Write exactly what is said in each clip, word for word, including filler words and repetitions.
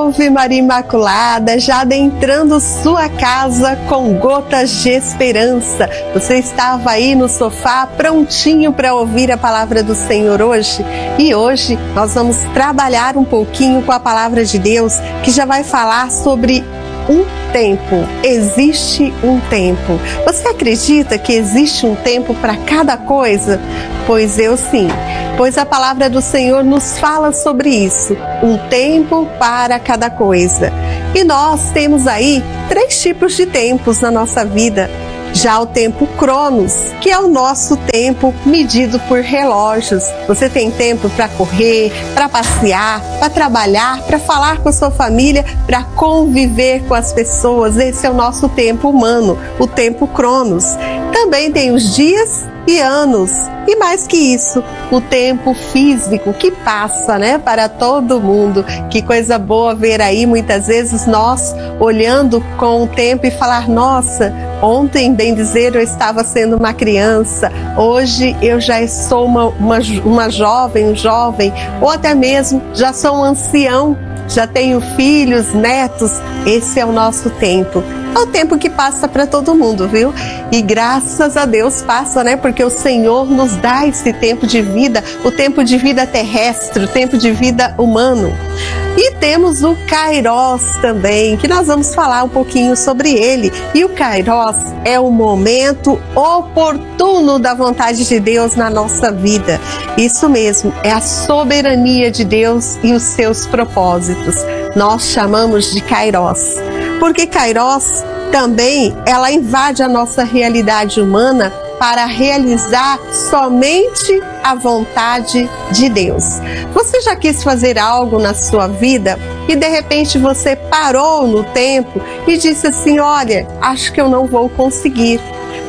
Salve Maria Imaculada, já adentrando sua casa com gotas de esperança. Você estava aí no sofá prontinho para ouvir a palavra do Senhor hoje? E hoje nós vamos trabalhar um pouquinho com a palavra de Deus, que já vai falar sobre um tempo. Existe um tempo. Você acredita que existe um tempo para cada coisa? Pois eu sim. Pois a palavra do Senhor nos fala sobre isso. Um tempo para cada coisa. E nós temos aí três tipos de tempos na nossa vida. Já o tempo Cronos, que é o nosso tempo medido por relógios. Você tem tempo para correr, para passear, para trabalhar, para falar com a sua família, para conviver com as pessoas. Esse é o nosso tempo humano, o tempo Cronos. Também tem os dias e anos. E mais que isso, o tempo físico que passa, né, para todo mundo. Que coisa boa ver aí muitas vezes nós olhando com o tempo e falar: nossa, ontem, bem dizer, eu estava sendo uma criança, hoje eu já sou uma, uma, uma jovem, um jovem, ou até mesmo já sou um ancião, já tenho filhos, netos. Esse é o nosso tempo. É o tempo que passa para todo mundo, viu? E graças a Deus passa, né? Porque o Senhor nos dá esse tempo de vida, o tempo de vida terrestre, o tempo de vida humano. E temos o Kairos também, que nós vamos falar um pouquinho sobre ele. E o Kairos é o momento oportuno da vontade de Deus na nossa vida. Isso mesmo, é a soberania de Deus e os seus propósitos. Nós chamamos de Kairos. Porque Kairos também, ela invade a nossa realidade humana para realizar somente a vontade de Deus. Você já quis fazer algo na sua vida e de repente você parou no tempo e disse assim: olha, acho que eu não vou conseguir.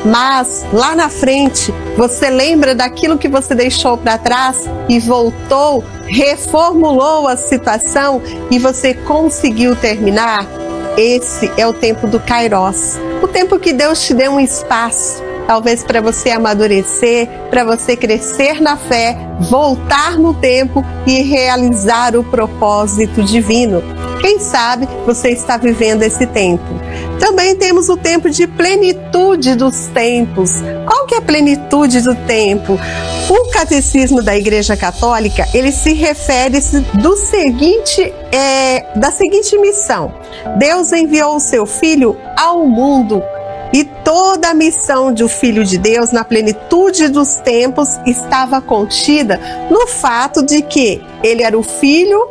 Mas lá na frente você lembra daquilo que você deixou para trás e voltou, reformulou a situação e você conseguiu terminar? Esse é o tempo do Kairos, o tempo que Deus te deu um espaço, talvez para você amadurecer, para você crescer na fé, voltar no tempo e realizar o propósito divino. Quem sabe você está vivendo esse tempo. Também temos o tempo de plenitude dos tempos. Qual que é a plenitude do tempo? O Catecismo da Igreja Católica, ele se refere do seguinte, é, da seguinte missão: Deus enviou o seu Filho ao mundo. E toda a missão de o Filho de Deus na plenitude dos tempos estava contida no fato de que ele era o Filho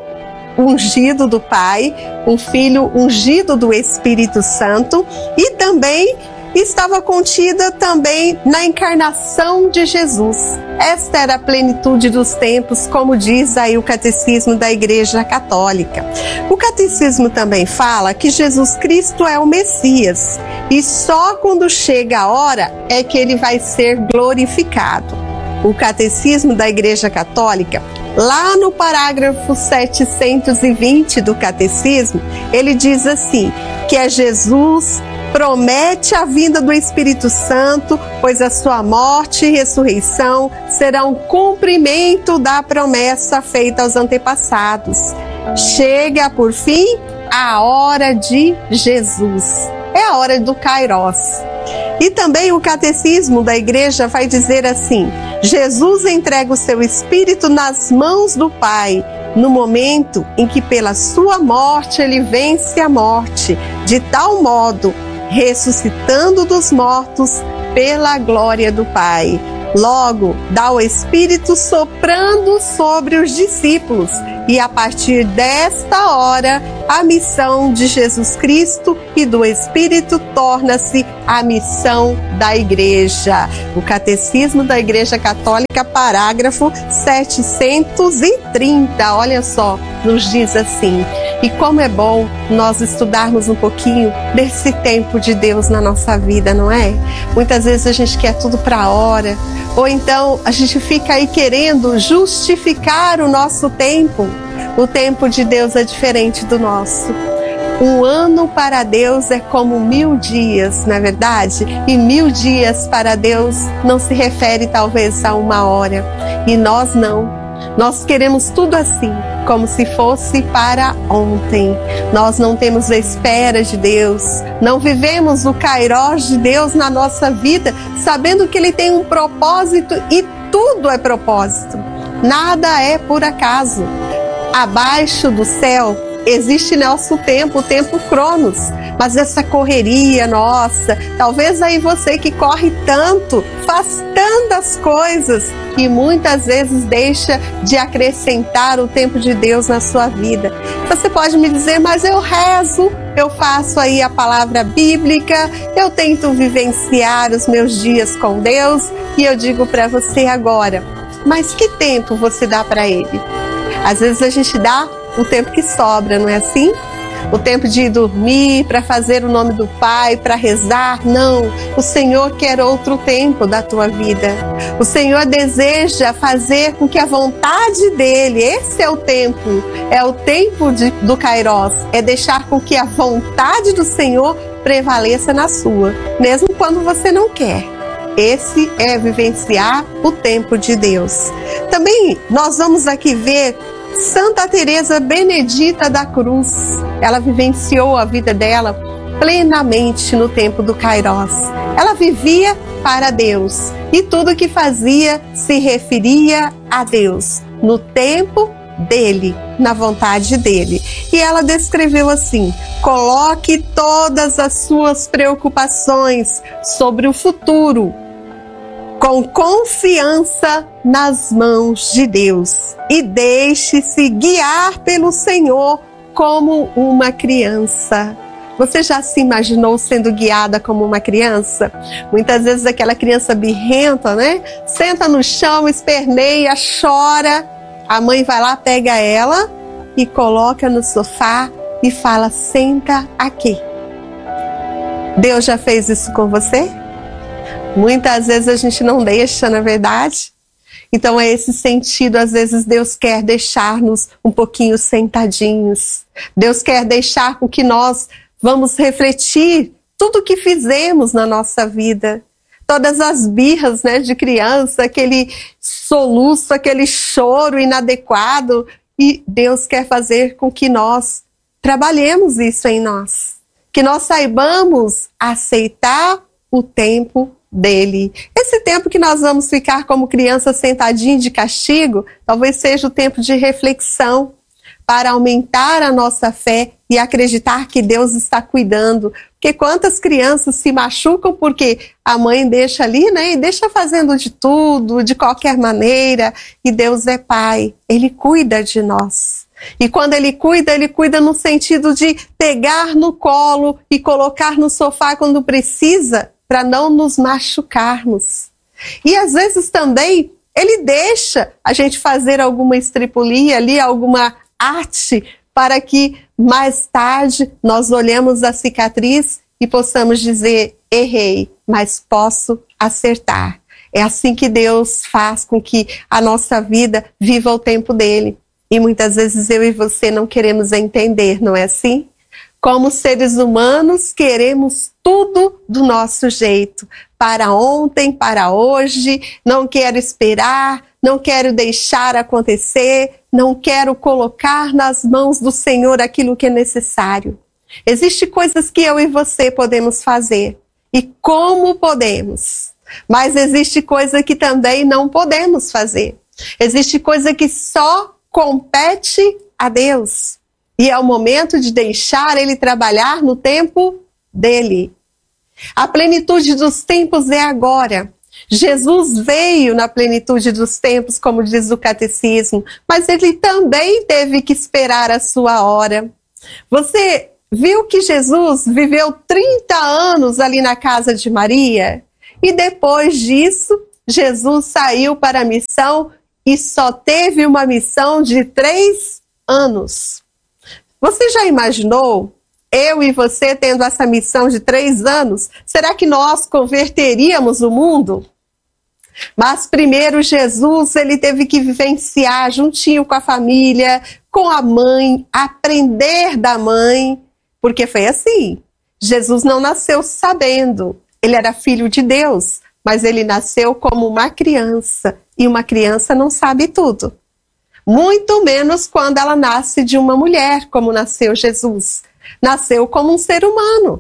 ungido do Pai, um Filho ungido do Espírito Santo, e também estava contida também na encarnação de Jesus. Esta era a plenitude dos tempos, como diz aí o Catecismo da Igreja Católica. O Catecismo também fala que Jesus Cristo é o Messias e só quando chega a hora é que ele vai ser glorificado. O Catecismo da Igreja Católica, lá no parágrafo setecentos e vinte do Catecismo, ele diz assim, que é Jesus promete a vinda do Espírito Santo, pois a sua morte e ressurreição serão cumprimento da promessa feita aos antepassados. Chega, por fim, a hora de Jesus. É a hora do Kairos. E também o Catecismo da Igreja vai dizer assim: Jesus entrega o seu Espírito nas mãos do Pai, no momento em que pela sua morte ele vence a morte, de tal modo ressuscitando dos mortos pela glória do Pai. Logo, dá o Espírito soprando sobre os discípulos, e a partir desta hora, a missão de Jesus Cristo e do Espírito torna-se a missão da Igreja. O Catecismo da Igreja Católica, parágrafo setecentos e trinta, olha só, nos diz assim: e como é bom nós estudarmos um pouquinho desse tempo de Deus na nossa vida, não é? Muitas vezes a gente quer tudo para a hora, ou então a gente fica aí querendo justificar o nosso tempo. O tempo de Deus é diferente do nosso. Um ano para Deus é como mil dias, não é verdade? E mil dias para Deus não se refere talvez a uma hora. E nós não. Nós queremos tudo assim. como se fosse para ontem. Nós não temos a espera de Deus, não vivemos o Kairos de Deus na nossa vida, sabendo que Ele tem um propósito e tudo é propósito. Nada é por acaso. Abaixo do céu existe nosso tempo, o tempo Cronos. Mas essa correria nossa, talvez aí você que corre tanto, faz tantas coisas e muitas vezes deixa de acrescentar o tempo de Deus na sua vida. Você pode me dizer, mas eu rezo, eu faço aí a palavra bíblica, eu tento vivenciar os meus dias com Deus e eu digo para você agora, mas que tempo você dá para Ele? Às vezes a gente dá o tempo que sobra, não é assim? O tempo de ir dormir, para fazer o nome do Pai, para rezar. Não, o Senhor quer outro tempo da tua vida. O Senhor deseja fazer com que a vontade dEle, esse é o tempo, é o tempo de, do Kairos, é deixar com que a vontade do Senhor prevaleça na sua, mesmo quando você não quer. Esse é vivenciar o tempo de Deus. Também nós vamos aqui ver Santa Teresa Benedita da Cruz. Ela vivenciou a vida dela plenamente no tempo do Kairos. Ela vivia para Deus e tudo que fazia se referia a Deus, no tempo dele, na vontade dele. E ela descreveu assim: coloque todas as suas preocupações sobre o futuro com confiança nas mãos de Deus e deixe-se guiar pelo Senhor como uma criança. Você já se imaginou sendo guiada como uma criança? Muitas vezes aquela criança birrenta, né? Senta no chão, esperneia, chora. A mãe vai lá, pega ela e coloca no sofá e fala, senta aqui. Deus já fez isso com você? Muitas vezes a gente não deixa, na verdade. Então é esse sentido, às vezes Deus quer deixar-nos um pouquinho sentadinhos. Deus quer deixar com que nós vamos refletir tudo o que fizemos na nossa vida. Todas as birras, né, de criança, aquele soluço, aquele choro inadequado. E Deus quer fazer com que nós trabalhemos isso em nós. Que nós saibamos aceitar o tempo dele. Esse tempo que nós vamos ficar como criança sentadinho de castigo, talvez seja o tempo de reflexão para aumentar a nossa fé e acreditar que Deus está cuidando. Porque quantas crianças se machucam porque a mãe deixa ali, né? E deixa fazendo de tudo, de qualquer maneira. E Deus é Pai, Ele cuida de nós. E quando Ele cuida, Ele cuida no sentido de pegar no colo e colocar no sofá quando precisa, para não nos machucarmos. E às vezes também Ele deixa a gente fazer alguma estripulia ali, alguma arte, para que mais tarde nós olhemos a cicatriz e possamos dizer, errei, mas posso acertar. É assim que Deus faz com que a nossa vida viva o tempo dele. E muitas vezes eu e você não queremos entender, não é assim? Como seres humanos, queremos tudo do nosso jeito. Para ontem, para hoje, não quero esperar, não quero deixar acontecer, não quero colocar nas mãos do Senhor aquilo que é necessário. Existem coisas que eu e você podemos fazer. E como podemos? Mas existe coisa que também não podemos fazer. Existe coisa que só compete a Deus. E é o momento de deixar Ele trabalhar no tempo dele. A plenitude dos tempos é agora. Jesus veio na plenitude dos tempos, como diz o catecismo, mas Ele também teve que esperar a sua hora. Você viu que Jesus viveu trinta anos ali na casa de Maria? E depois disso, Jesus saiu para a missão e só teve uma missão de três anos. Você já imaginou, eu e você tendo essa missão de três anos, será que nós converteríamos o mundo? Mas primeiro Jesus, ele teve que vivenciar juntinho com a família, com a mãe, aprender da mãe, porque foi assim. Jesus não nasceu sabendo, ele era filho de Deus, mas ele nasceu como uma criança, e uma criança não sabe tudo. muito menos quando ela nasce de uma mulher, como nasceu Jesus. Nasceu como um ser humano.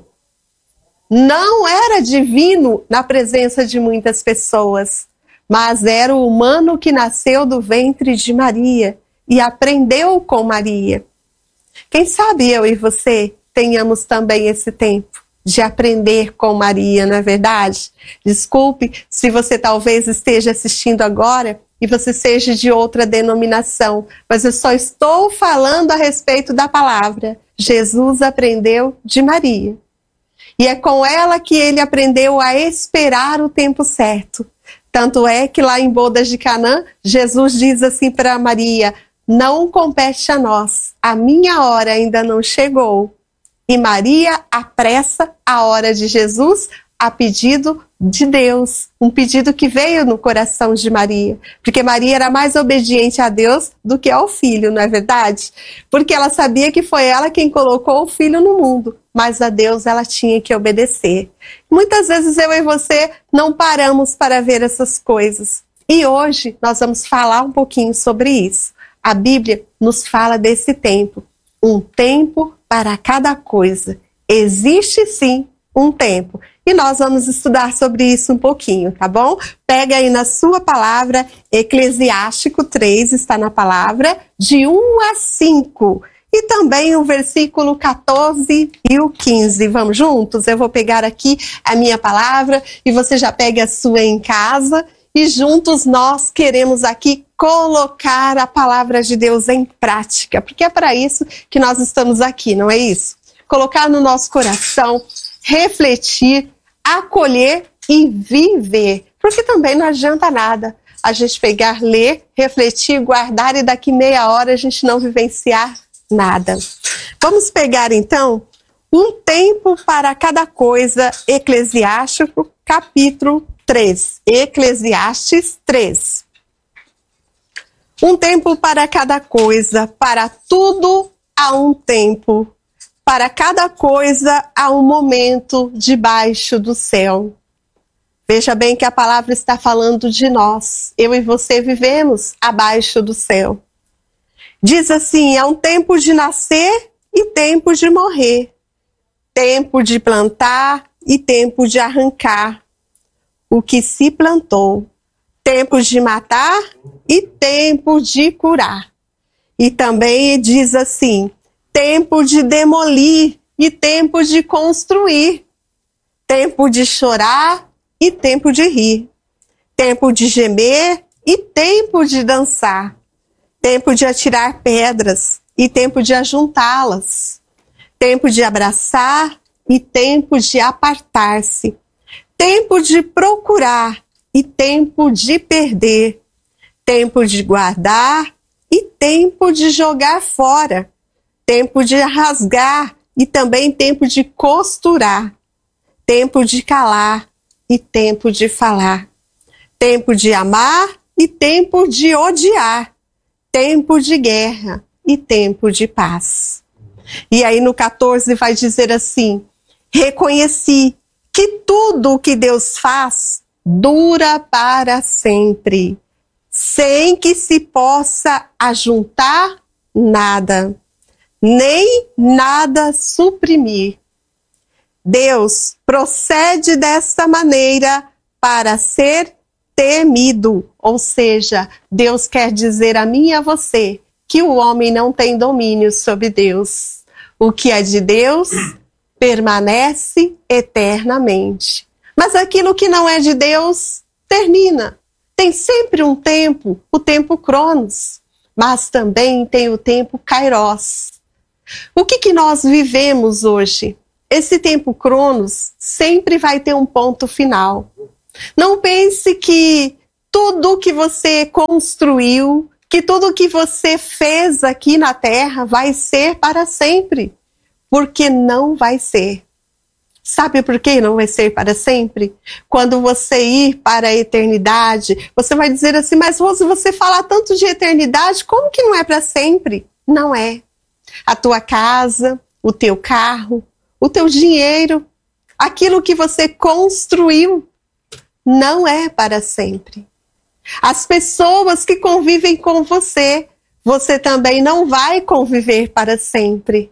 Não era divino na presença de muitas pessoas, mas era o humano que nasceu do ventre de Maria e aprendeu com Maria. Quem sabe eu e você tenhamos também esse tempo de aprender com Maria, não é verdade? Desculpe se você talvez esteja assistindo agora e você seja de outra denominação, mas eu só estou falando a respeito da palavra. Jesus aprendeu de Maria. E é com ela que ele aprendeu a esperar o tempo certo. Tanto é que lá em Bodas de Canaã, Jesus diz assim para Maria: não compete a nós, a minha hora ainda não chegou. E Maria apressa a hora de Jesus a pedido de Deus, um pedido que veio no coração de Maria, porque Maria era mais obediente a Deus do que ao filho, não é verdade? Porque ela sabia que foi ela quem colocou o filho no mundo, mas a Deus ela tinha que obedecer. Muitas vezes eu e você não paramos para ver essas coisas, e hoje nós vamos falar um pouquinho sobre isso. A Bíblia nos fala desse tempo, um tempo para cada coisa. Existe sim um tempo. E nós vamos estudar sobre isso um pouquinho, tá bom? Pega aí na sua palavra, Eclesiástico três, está na palavra, de um a cinco. E também o versículo quatorze e o quinze. Vamos juntos? Eu vou pegar aqui a minha palavra e você já pega a sua em casa. E juntos nós queremos aqui colocar a palavra de Deus em prática. Porque é para isso que nós estamos aqui, não é isso? Colocar no nosso coração, refletir, acolher e viver. Porque também não adianta nada a gente pegar, ler, refletir, guardar e daqui meia hora a gente não vivenciar nada. Vamos pegar então um tempo para cada coisa, Eclesiástico, capítulo três. Eclesiastes três. Um tempo para cada coisa, para tudo há um tempo. Para cada coisa há um momento debaixo do céu. Veja bem que a palavra está falando de nós. Eu e você vivemos abaixo do céu. Diz assim: há um tempo de nascer e tempo de morrer. Tempo de plantar e tempo de arrancar o que se plantou. Tempo de matar e tempo de curar. E também diz assim: tempo de demolir e tempo de construir. Tempo de chorar e tempo de rir. Tempo de gemer e tempo de dançar. Tempo de atirar pedras e tempo de ajuntá-las. Tempo de abraçar e tempo de apartar-se. Tempo de procurar e tempo de perder. Tempo de guardar e tempo de jogar fora. Tempo de rasgar e também tempo de costurar. Tempo de calar e tempo de falar. Tempo de amar e tempo de odiar. Tempo de guerra e tempo de paz. E aí no quatorze vai dizer assim: reconheci que tudo o que Deus faz dura para sempre, sem que se possa ajuntar nada, nem nada suprimir. Deus procede desta maneira para ser temido, ou seja, Deus quer dizer a mim e a você que o homem não tem domínio sobre Deus. O que é de Deus permanece eternamente. Mas aquilo que não é de Deus termina. Tem sempre um tempo, o tempo Cronos, mas também tem o tempo Kairos. O que que nós vivemos hoje? Esse tempo Cronos sempre vai ter um ponto final. Não pense que tudo que você construiu, que tudo que você fez aqui na Terra vai ser para sempre, porque não vai ser. Sabe por que não vai ser para sempre? Quando você ir para a eternidade, você vai dizer assim: mas Rose, você fala tanto de eternidade, como que não é para sempre? Não é. A tua casa, o teu carro, o teu dinheiro, aquilo que você construiu, não é para sempre. As pessoas que convivem com você você também não vai conviver para sempre.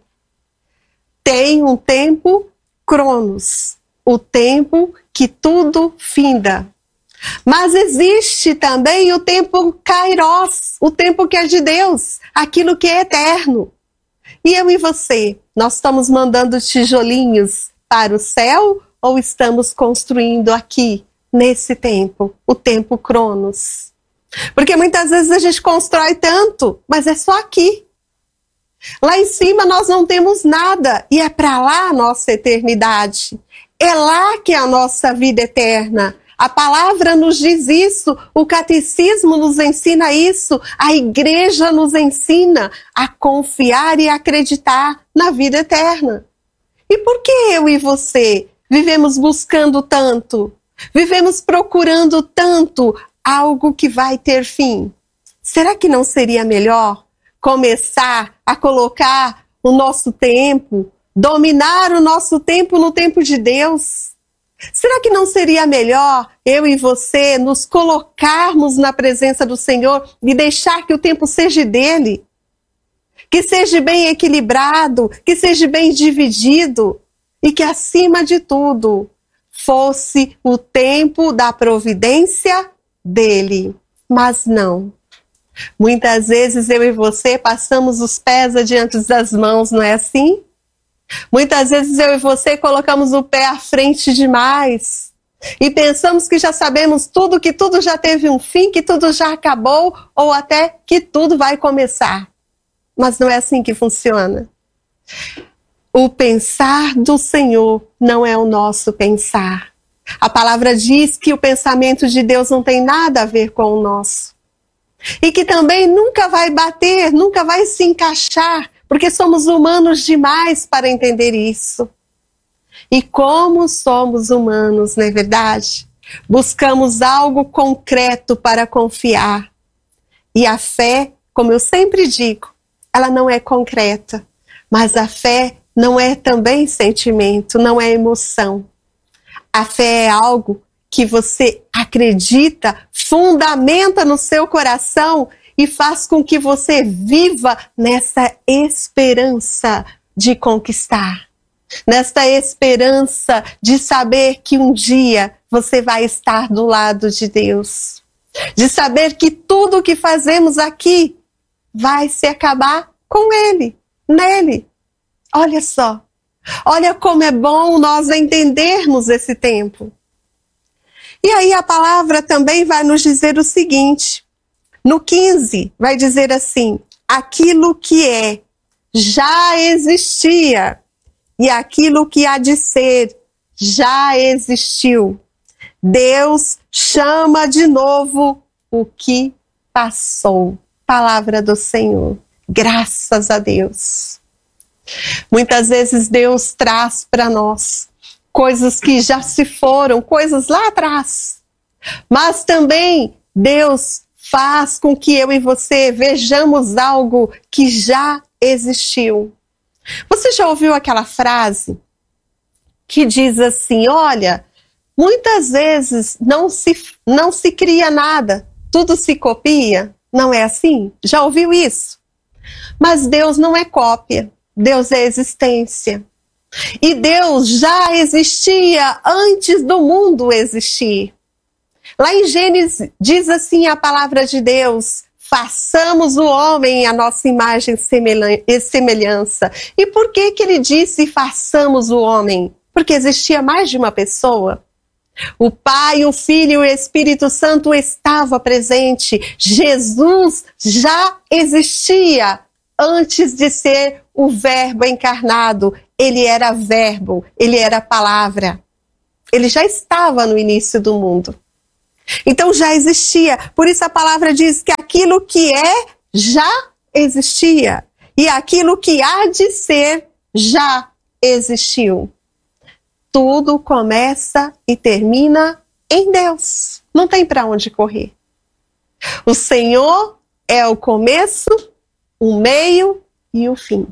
Tem um tempo Cronos, o tempo que tudo finda. Mas existe também o tempo Kairos, o tempo que é de Deus, aquilo que é eterno. E eu e você, nós estamos mandando tijolinhos para o céu ou estamos construindo aqui, nesse tempo, o tempo Cronos? Porque muitas vezes a gente constrói tanto, mas é só aqui. Lá em cima nós não temos nada e é para lá a nossa eternidade. É lá que é a nossa vida eterna. A palavra nos diz isso, o catecismo nos ensina isso, a igreja nos ensina a confiar e acreditar na vida eterna. E por que eu e você vivemos buscando tanto? Vivemos procurando tanto algo que vai ter fim? Será que não seria melhor começar a colocar o nosso tempo, dominar o nosso tempo no tempo de Deus? Será que não seria melhor eu e você nos colocarmos na presença do Senhor e deixar que o tempo seja dele? Que seja bem equilibrado, que seja bem dividido e que, acima de tudo, fosse o tempo da providência dele. Mas não. Muitas vezes eu e você passamos os pés adiante das mãos, não é assim? Muitas vezes eu e você colocamos o pé à frente demais e pensamos que já sabemos tudo, que tudo já teve um fim, que tudo já acabou ou até que tudo vai começar. Mas não é assim que funciona. O pensar do Senhor não é o nosso pensar. A palavra diz que o pensamento de Deus não tem nada a ver com o nosso. E que também nunca vai bater, nunca vai se encaixar, porque somos humanos demais para entender isso. E como somos humanos, não é verdade? Buscamos algo concreto para confiar. E a fé, como eu sempre digo, ela não é concreta, mas a fé não é também sentimento, não é emoção. A fé é algo que você acredita, fundamenta no seu coração e faz com que você viva nessa esperança de conquistar. Nesta esperança de saber que um dia você vai estar do lado de Deus. De saber que tudo o que fazemos aqui vai se acabar com Ele, nele. Olha só, olha como é bom nós entendermos esse tempo. E aí a palavra também vai nos dizer o seguinte, no quinze vai dizer assim, aquilo que é, já existia, e aquilo que há de ser, já existiu. Deus chama de novo o que passou. Palavra do Senhor. Graças a Deus. Muitas vezes Deus traz para nós coisas que já se foram, coisas lá atrás. Mas também Deus faz com que eu e você vejamos algo que já existiu. Você já ouviu aquela frase que diz assim, olha, muitas vezes não se, não se cria nada, tudo se copia? Não é assim? Já ouviu isso? Mas Deus não é cópia, Deus é existência. E Deus já existia antes do mundo existir. Lá em Gênesis diz assim a palavra de Deus, façamos o homem a nossa imagem e semelhança. E por que que ele disse façamos o homem? Porque existia mais de uma pessoa. O Pai, o Filho e o Espírito Santo estavam presentes. Jesus já existia antes de ser o Verbo encarnado. Ele era Verbo, ele era Palavra. Ele já estava no início do mundo. Então já existia. Por isso a palavra diz que aquilo que é, já existia. E aquilo que há de ser, já existiu. Tudo começa e termina em Deus. Não tem para onde correr. O Senhor é o começo, o meio e o fim.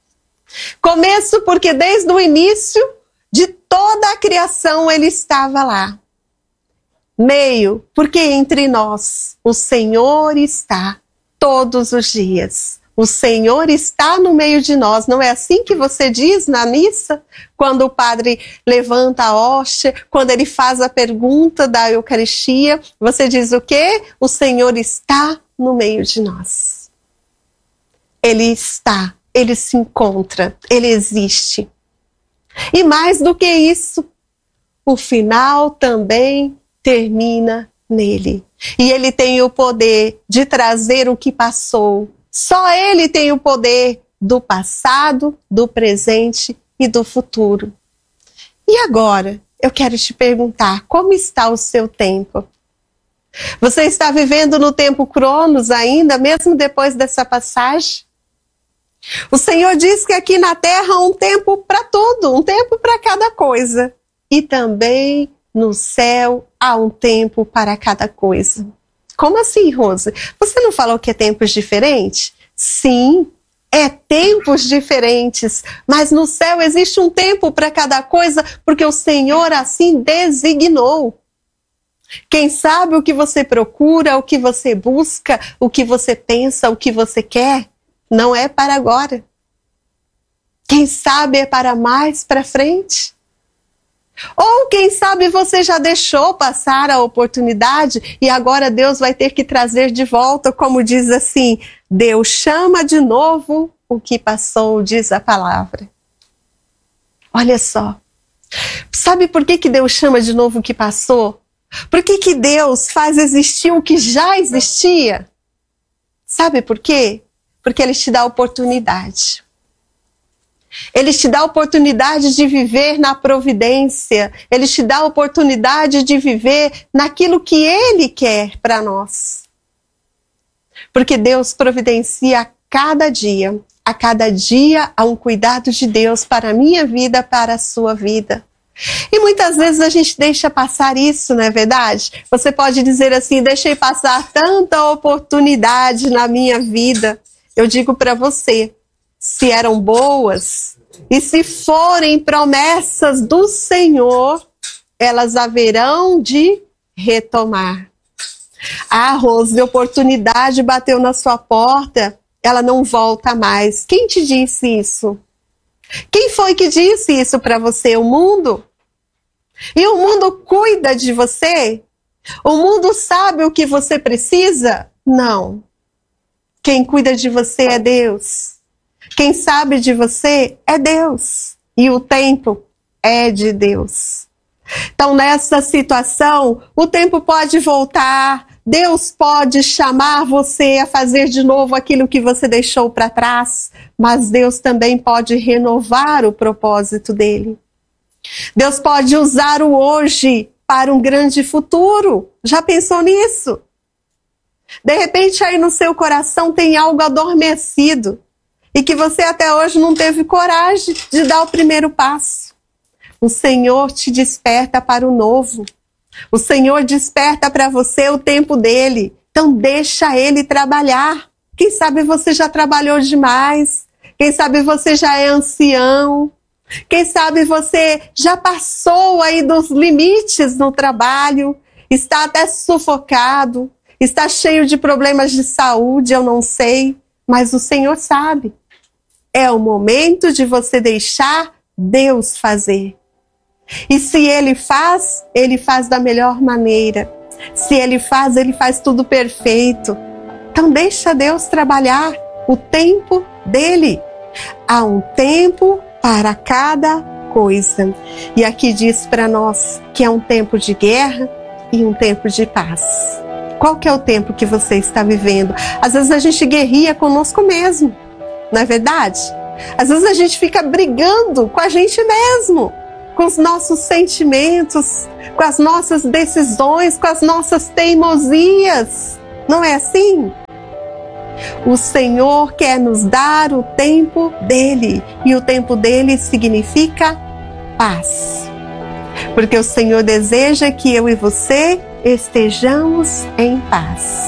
Começo porque desde o início de toda a criação ele estava lá. Meio, porque entre nós o Senhor está. todos os dias. O Senhor está no meio de nós. Não é assim que você diz na missa? Quando o padre levanta a hóstia, quando ele faz a pergunta da Eucaristia, você diz o quê? O Senhor está no meio de nós. Ele está, ele se encontra, ele existe. E mais do que isso, o final também termina nele. E ele tem o poder de trazer o que passou. Só ele tem o poder do passado, do presente e do futuro. E agora, eu quero te perguntar, como está o seu tempo? Você está vivendo no tempo Cronos ainda, mesmo depois dessa passagem? O Senhor diz que aqui na Terra há um tempo para tudo, um tempo para cada coisa. E também no céu há um tempo para cada coisa. Como assim, Rosa? Você não falou que é tempos diferentes? Sim, é tempos diferentes, mas no céu existe um tempo para cada coisa, porque o Senhor assim designou. Quem sabe o que você procura, o que você busca, o que você pensa, o que você quer, não é para agora. Quem sabe é para mais para frente. Ou quem sabe você já deixou passar a oportunidade e agora Deus vai ter que trazer de volta, como diz assim, Deus chama de novo o que passou, diz a palavra. Olha só, sabe por que que Deus chama de novo o que passou? Por que que Deus faz existir o que já existia? Sabe por quê? Porque Ele te dá oportunidade. Ele te dá a oportunidade de viver na providência. Ele te dá a oportunidade de viver naquilo que Ele quer para nós. Porque Deus providencia a cada dia. A cada dia há um cuidado de Deus para a minha vida, para a sua vida. E muitas vezes a gente deixa passar isso, não é verdade? Você pode dizer assim, deixei passar tanta oportunidade na minha vida. Eu digo para você, se eram boas e se forem promessas do Senhor, elas haverão de retomar. Ah, Rose, a oportunidade bateu na sua porta, ela não volta mais. Quem te disse isso? Quem foi que disse isso para você? O mundo? E o mundo cuida de você? O mundo sabe o que você precisa? Não. Quem cuida de você é Deus. Quem sabe de você é Deus. E o tempo é de Deus. Então, nessa situação, o tempo pode voltar. Deus pode chamar você a fazer de novo aquilo que você deixou para trás. Mas Deus também pode renovar o propósito dele. Deus pode usar o hoje para um grande futuro. Já pensou nisso? De repente aí no seu coração tem algo adormecido e que você até hoje não teve coragem de dar o primeiro passo. O Senhor te desperta para o novo. O Senhor desperta para você o tempo dele. Então deixa ele trabalhar. Quem sabe você já trabalhou demais. Quem sabe você já é ancião. Quem sabe você já passou aí dos limites no trabalho. Está até sufocado. Está cheio de problemas de saúde, eu não sei. Mas o Senhor sabe. É o momento de você deixar Deus fazer. E se Ele faz, Ele faz da melhor maneira. Se Ele faz, Ele faz tudo perfeito. Então deixa Deus trabalhar o tempo dEle. Há um tempo para cada coisa. E aqui diz para nós que é um tempo de guerra e um tempo de paz. Qual que é o tempo que você está vivendo? Às vezes a gente guerria conosco mesmo, não é verdade? Às vezes a gente fica brigando com a gente mesmo, com os nossos sentimentos, com as nossas decisões, com as nossas teimosias. Não é assim? O Senhor quer nos dar o tempo dele, e o tempo dele significa paz. Porque o Senhor deseja que eu e você estejamos em paz.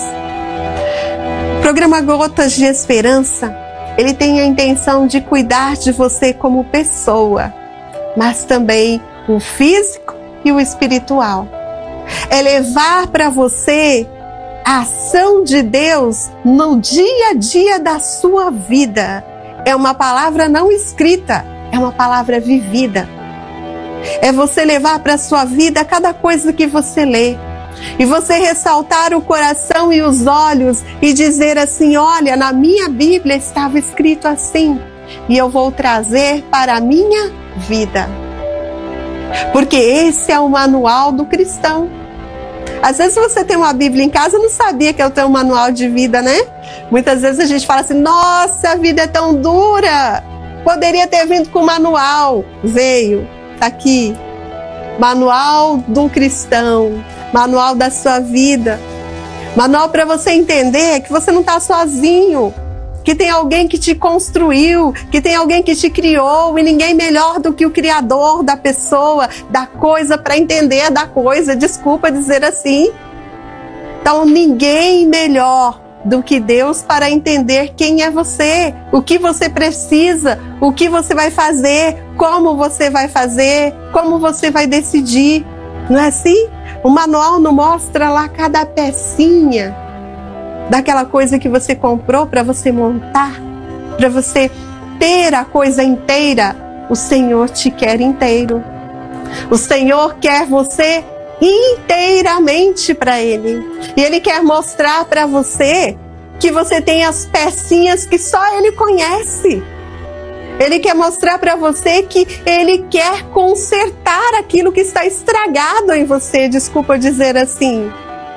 O programa Gotas de Esperança, ele tem a intenção de cuidar de você como pessoa, mas também o físico e o espiritual. É levar para você A ação de Deus no dia a dia da sua vida é uma palavra não escrita, é uma palavra vivida. É você levar para a sua vida cada coisa que você lê. E você ressaltar o coração e os olhos e dizer assim: olha, na minha Bíblia estava escrito assim, e eu vou trazer para a minha vida. Porque esse é o manual do cristão. Às vezes você tem uma Bíblia em casa e não sabia que eu tenho um manual de vida, né? Muitas vezes a gente fala assim: nossa, a vida é tão dura, poderia ter vindo com o manual. Veio, tá aqui. Manual do cristão, manual da sua vida, manual para você entender que você não está sozinho, que tem alguém que te construiu, que tem alguém que te criou, e ninguém melhor do que o criador da pessoa, da coisa, para entender da coisa, desculpa dizer assim. Então ninguém melhor do que Deus para entender quem é você, o que você precisa, o que você vai fazer, como você vai fazer, como você vai decidir. Não é assim? O manual não mostra lá cada pecinha daquela coisa que você comprou para você montar, para você ter a coisa inteira. O Senhor te quer inteiro. O Senhor quer você inteiramente para Ele. E Ele quer mostrar para você que você tem as pecinhas que só Ele conhece. Ele quer mostrar para você que Ele quer consertar aquilo que está estragado em você, desculpa dizer assim.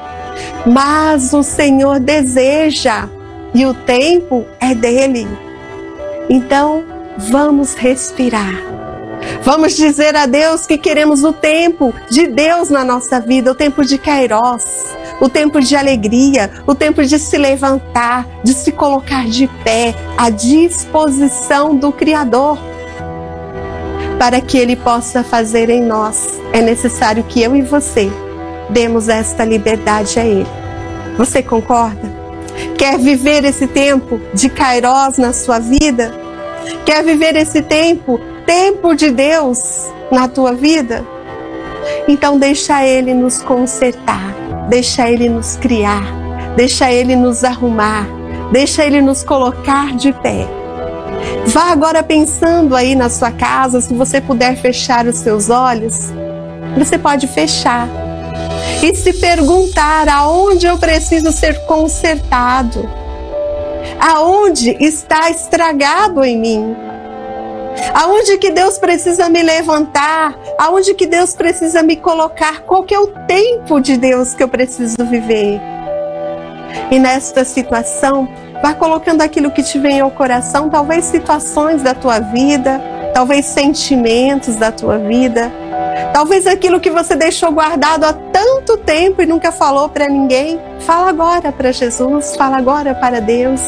Mas o Senhor deseja, e o tempo é dele. Então, vamos respirar. Vamos dizer a Deus que queremos o tempo de Deus na nossa vida, o tempo de Kairos, o tempo de alegria, o tempo de se levantar, de se colocar de pé, à disposição do Criador. Para que Ele possa fazer em nós, é necessário que eu e você demos esta liberdade a Ele. Você concorda? Quer viver esse tempo de Kairos na sua vida? Quer viver esse tempo, tempo de Deus na tua vida? Então deixa Ele nos consertar, deixa Ele nos criar, deixa Ele nos arrumar, deixa Ele nos colocar de pé. Vá agora pensando aí na sua casa, se você puder fechar os seus olhos, você pode fechar. E se perguntar aonde eu preciso ser consertado, aonde está estragado em mim, aonde que Deus precisa me levantar, aonde que Deus precisa me colocar, qual que é o tempo de Deus que eu preciso viver. E nesta situação, vá colocando aquilo que te vem ao coração, talvez situações da tua vida, talvez sentimentos da tua vida, talvez aquilo que você deixou guardado há tanto tempo e nunca falou para ninguém. Fala agora para Jesus, fala agora para Deus.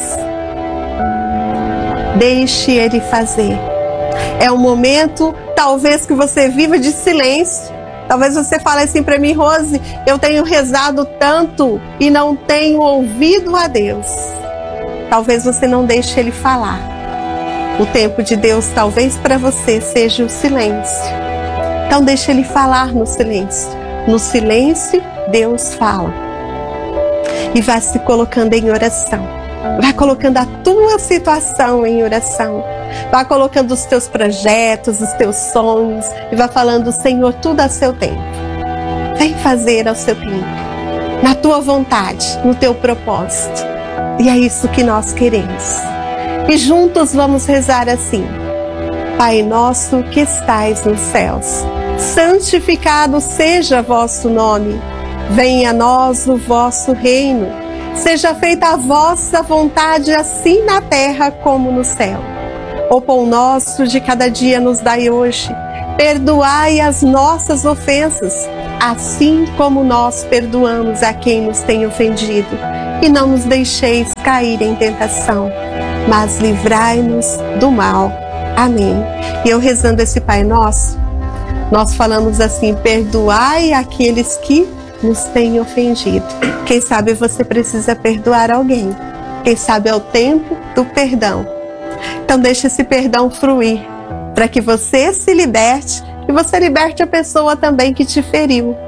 Deixe Ele fazer. É um momento, talvez, que você viva de silêncio. Talvez você fale assim para mim: Rose, eu tenho rezado tanto e não tenho ouvido a Deus. Talvez você não deixe Ele falar. O tempo de Deus, talvez para você, seja o silêncio. Então deixa Ele falar no silêncio. No silêncio, Deus fala. E vai se colocando em oração. Vai colocando a tua situação em oração. Vai colocando os teus projetos, os teus sonhos. E vai falando: Senhor, tudo a seu tempo. Vem fazer ao seu tempo. Na tua vontade, no teu propósito. E é isso que nós queremos. E juntos vamos rezar assim: Pai nosso que estais nos céus, santificado seja vosso nome. Venha a nós o vosso reino. Seja feita a vossa vontade, assim na terra como no céu. O pão nosso de cada dia nos dai hoje. Perdoai as nossas ofensas, assim como nós perdoamos a quem nos tem ofendido. E não nos deixeis cair em tentação, mas livrai-nos do mal. Amém. E eu rezando esse Pai Nosso, nós falamos assim: perdoai aqueles que nos têm ofendido. Quem sabe você precisa perdoar alguém. Quem sabe é o tempo do perdão. Então deixe esse perdão fluir, para que você se liberte e você liberte a pessoa também que te feriu.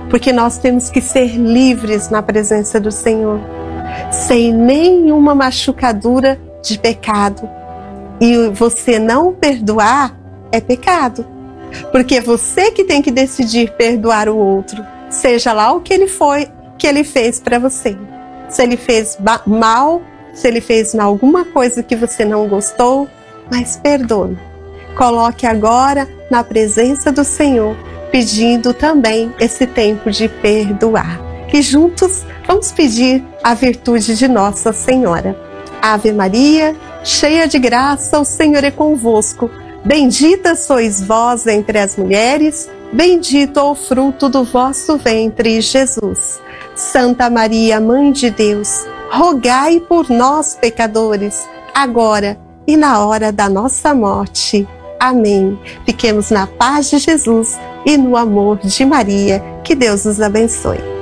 porque nós temos que ser livres na presença do Senhor, sem nenhuma machucadura de pecado. E você não perdoar é pecado, porque é você que tem que decidir perdoar o outro, seja lá o que ele foi, que ele fez para você. Se ele fez mal, se ele fez alguma coisa que você não gostou, mas perdoe. Coloque agora na presença do Senhor, pedindo também esse tempo de perdoar. E juntos vamos pedir a virtude de Nossa Senhora. Ave Maria, cheia de graça, o Senhor é convosco. Bendita sois vós entre as mulheres, bendito é o fruto do vosso ventre, Jesus. Santa Maria, Mãe de Deus, rogai por nós, pecadores, agora e na hora da nossa morte. Amém. Fiquemos na paz de Jesus e no amor de Maria. Que Deus os abençoe.